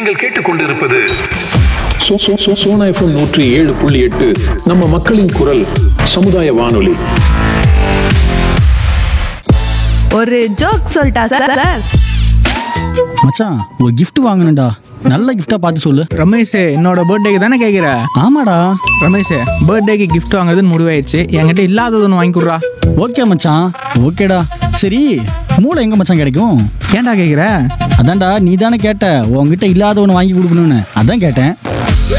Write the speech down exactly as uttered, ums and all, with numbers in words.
நீங்கள் கேட்டுக்கொண்டிருப்பது so- so- so- Sona FM நூற்றி ஏழு புள்ளி எட்டு. நம்ம மக்களின் குரல் சமுதாய வானொலி. ஒரு ஜோக் சொல்லிட்டா சார் சார் மச்சான், ஒரு gift வாங்கணும்டா. நல்ல gift-ஆ பார்த்து சொல்லு. ரமேஷ், என்னோட பர்த்டேக்கு தானே கேட்குற? ஆமாடா. ரமேஷ், பர்த்டேக்கு கிஃப்ட் வாங்குறதுன்னு முடிவாயிடுச்சு. என்கிட்ட இல்லாதது ஒன்று வாங்கி கொடுறா. ஓகே மச்சான், ஓகேடா. சரி, மூளை எங்க மச்சான் கிடைக்கும்? ஏன்டா கேட்குற? அதான்டா, நீ தானே கேட்ட உன்கிட்ட இல்லாத ஒன்று வாங்கி கொடுக்கணும்னு. அதான் கேட்டேன்.